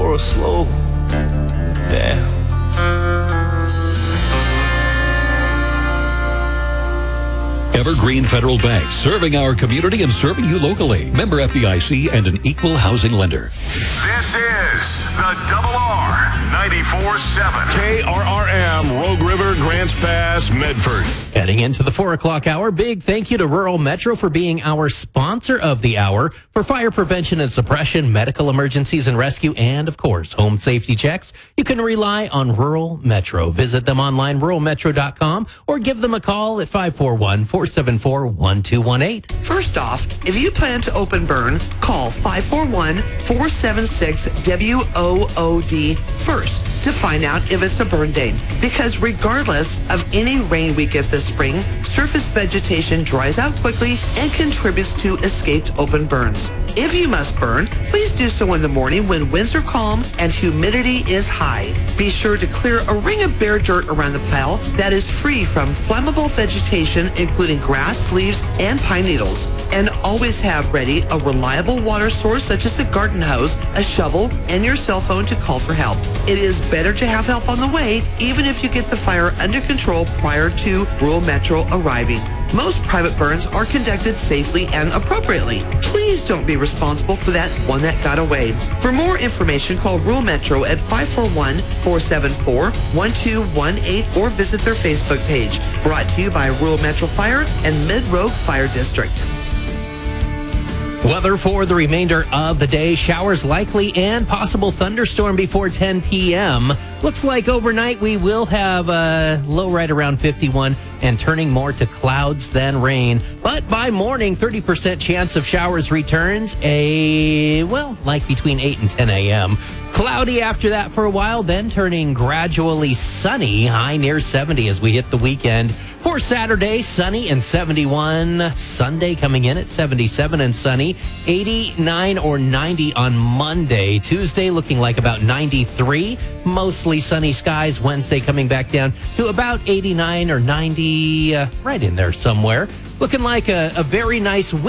for a slow down. Evergreen Federal Bank, serving our community and serving you locally. Member FDIC and an equal housing lender. This is the Double R 94.7 KRRM, Rogue River, Grants Pass, Medford. Heading into the 4 o'clock hour, big thank you to Rural Metro for being our sponsor of the hour for fire prevention and suppression, medical emergencies and rescue, and of course, home safety checks. You can rely on Rural Metro. Visit them online, ruralmetro.com, or give them a call at 541-474-1218. First off, if you plan to open burn, call 541-476-WOOD first to find out if it's a burn date. Because regardless of any rain we get this spring, surface vegetation dries out quickly and contributes to escaped open burns. If you must burn, please do so in the morning when winds are calm and humidity is high. Be sure to clear a ring of bare dirt around the pile that is free from flammable vegetation, including grass, leaves, and pine needles. And always have ready a reliable water source such as a garden hose, a shovel, and your cell phone to call for help. It is better to have help on the way, even if you get the fire under control prior to Rural Metro arriving. Most private burns are conducted safely and appropriately. Please don't be responsible for that one that got away. For more information, call Rural Metro at 541-474-1218 or visit their Facebook page. Brought to you by Rural Metro Fire and Mid-Rogue Fire District. Weather for the remainder of the day. Showers likely and possible thunderstorm before 10 p.m. Looks like overnight we will have a low right around 51 and turning more to clouds than rain. But by morning, 30% chance of showers returns. Like between 8 and 10 a.m. Cloudy after that for a while, then turning gradually sunny, high near 70 as we hit the weekend. For Saturday, sunny and 71. Sunday coming in at 77 and sunny. 89 or 90 on Monday. Tuesday looking like about 93. Mostly sunny skies. Wednesday coming back down to about 89 or 90, right in there somewhere. Looking like a very nice